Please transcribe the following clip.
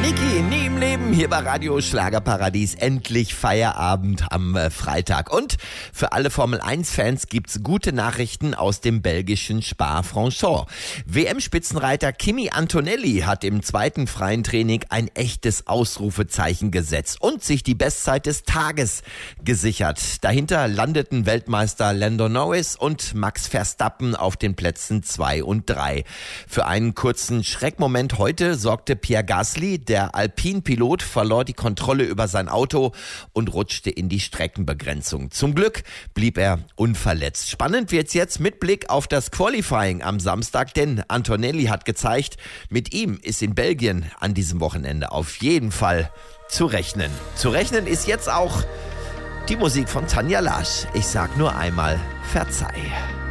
Niki, nie im Leben, hier bei Radio Schlagerparadies. Endlich Feierabend am Freitag. Und für alle Formel-1-Fans gibt's gute Nachrichten aus dem belgischen Spa-Francorchamps. WM-Spitzenreiter Kimi Antonelli hat im zweiten freien Training ein echtes Ausrufezeichen gesetzt und sich die Bestzeit des Tages gesichert. Dahinter landeten Weltmeister Lando Norris und Max Verstappen auf den Plätzen 2 und 3. Für einen kurzen Schreckmoment heute sorgte Pierre Gasly. Der Alpine-Pilot verlor die Kontrolle über sein Auto und rutschte in die Streckenbegrenzung. Zum Glück blieb er unverletzt. Spannend wird's jetzt mit Blick auf das Qualifying am Samstag, denn Antonelli hat gezeigt, mit ihm ist in Belgien an diesem Wochenende auf jeden Fall zu rechnen. Zu rechnen ist jetzt auch die Musik von Tanja Lasch. Ich sag nur einmal Verzeih.